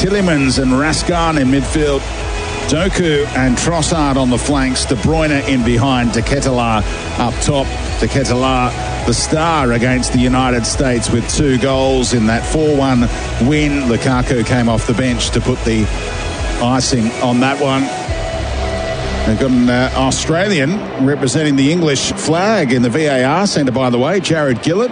Tillemans and Raskin in midfield. Doku and Trossard on the flanks. De Bruyne in behind. De Ketelaere up top. De Ketelaere, the star against the United States with 2 goals in that 4-1 win. Lukaku came off the bench to put the icing on that one. They've got an Australian representing the English flag in the VAR centre, by the way, Jared Gillett.